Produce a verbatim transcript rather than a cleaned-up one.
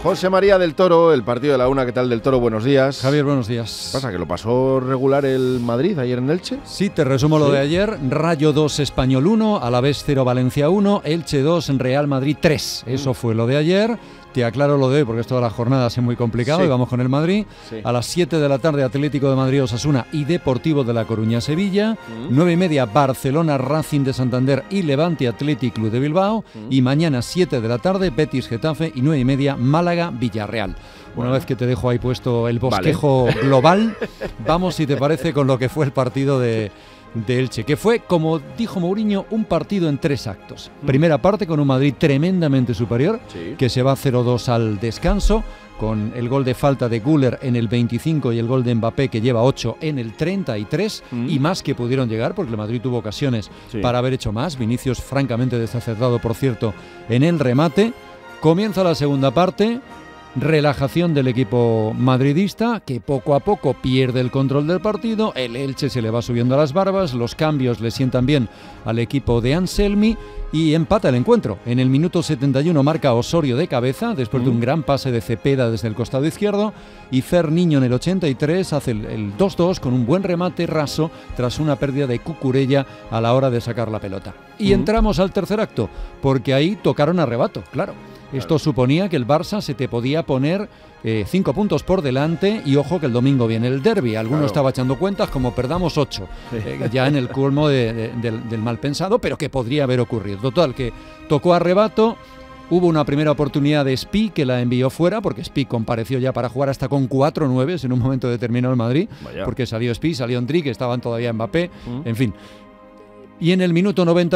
José María del Toro, el partido de la una, ¿qué tal del Toro? Buenos días. Javier, buenos días. ¿Pasa que lo pasó regular el Madrid ayer en Elche? Sí, te resumo ¿Sí? lo de ayer. Rayo dos, Español uno, Alavés cero, Valencia uno, Elche dos, Real Madrid tres. Eso mm. fue lo de ayer. Te aclaro lo de hoy porque es toda la jornada así muy complicado sí. y vamos con el Madrid. Sí. A las siete de la tarde Atlético de Madrid Osasuna y Deportivo de La Coruña Sevilla. Mm. nueve y media Barcelona Racing de Santander y Levante Athletic Club de Bilbao. Mm. Y mañana siete de la tarde Betis Getafe y nueve y media Málaga Villarreal. Una vez que te dejo ahí puesto el bosquejo vale. global, vamos si te parece con lo que fue el partido de... de Elche, que fue, como dijo Mourinho, un partido en tres actos. Mm. Primera parte con un Madrid tremendamente superior, sí. que se va cero dos al descanso, con el gol de falta de Güler en el veinticinco y el gol de Mbappé que lleva ocho en el treinta y tres, mm. y más que pudieron llegar, porque el Madrid tuvo ocasiones sí. para haber hecho más. Vinicius francamente desacertado, por cierto, en el remate. Comienza la segunda parte. Relajación del equipo madridista, que poco a poco pierde el control del partido. El Elche se le va subiendo a las barbas, los cambios le sientan bien al equipo de Anselmi y empata el encuentro. En el minuto setenta y uno marca Osorio de cabeza, después mm. de un gran pase de Cepeda desde el costado izquierdo, y Fer Niño en el ochenta y tres hace el, el dos dos con un buen remate raso tras una pérdida de Cucurella a la hora de sacar la pelota. Y mm. entramos al tercer acto, porque ahí tocaron a rebato, claro. Esto suponía que el Barça se te podía poner eh, cinco puntos por delante y ojo que el domingo viene el derbi. Alguno claro. estaba echando cuentas como perdamos ocho, sí. eh, ya en el colmo de, de, del, del mal pensado, pero que podría haber ocurrido. Total, que tocó a rebato. Hubo una primera oportunidad de Spi que la envió fuera, porque Spi compareció ya para jugar hasta con cuatro nueve en un momento determinado en Madrid, Vaya. porque salió Spi, salió Endrick, estaban todavía Mbappé, ¿Mm? en fin. Y en el minuto noventa